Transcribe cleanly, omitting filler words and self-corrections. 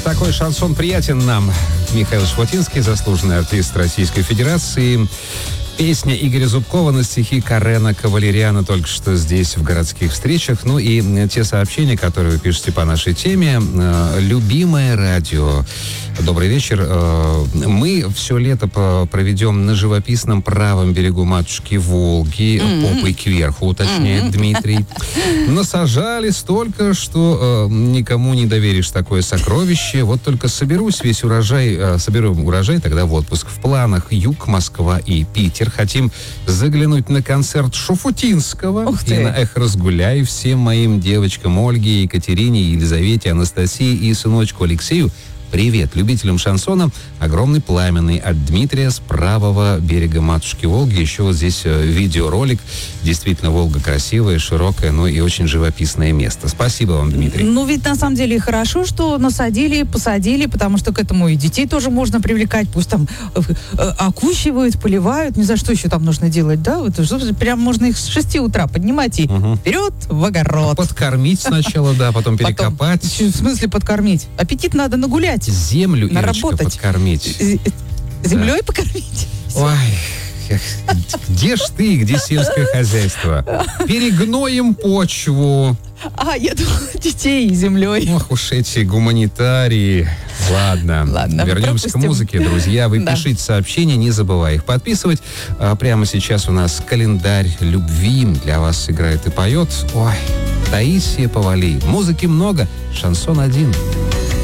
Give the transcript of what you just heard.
такой шансон приятен нам. Михаил Шафутинский, заслуженный артист Российской Федерации. Песня Игоря Зубкова на стихи Карена Кавалериана только что здесь, в городских встречах. Ну и те сообщения, которые вы пишете по нашей теме. Любимое радио. Добрый вечер. Мы все лето проведем на живописном правом берегу матушки Волги, попой кверху, уточняет Дмитрий. Насажали столько, что никому не доверишь такое сокровище. Вот только соберу урожай, тогда в отпуск. В планах юг, Москва и Питер. Хотим заглянуть на концерт Шафутинского и на «Эх, разгуляй» всем моим девочкам Ольге, Екатерине, Елизавете, Анастасии и сыночку Алексею. Привет любителям шансона. Огромный пламенный от Дмитрия с правого берега матушки Волги. Еще вот здесь видеоролик. Действительно, Волга красивая, широкая, но и очень живописное место. Спасибо вам, Дмитрий. Ну, ведь на самом деле хорошо, что насадили, посадили, потому что к этому и детей тоже можно привлекать. Пусть там окучивают, поливают. Не знаю, что еще там нужно делать, да? Вот, прям можно их с 6 утра поднимать и вперед в огород. Подкормить сначала, да, потом перекопать. В смысле подкормить? Аппетит надо нагулять. Землю, Ирочка, подкормить. Землей покормить? Ой, где ж ты, где сельское хозяйство? Перегноем почву. Я думала, детей землей. Ох уж эти гуманитарии. Ладно, вернемся пропустим. к музыке, друзья. Вы пишите сообщения, не забывая их подписывать. Прямо сейчас у нас календарь любви для вас играет и поет. Ой, Таисия Повалий. Музыки много, шансон один.